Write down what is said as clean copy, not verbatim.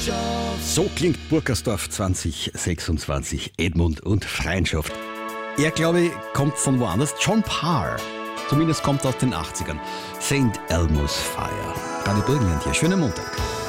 So klingt Burgersdorf 2026, Edmund und Freundschaft. Er, glaube ich, kommt von woanders. John Parr, zumindest kommt aus den 80ern. St. Elmo's Fire. Radio Burgenland hier, schönen Montag.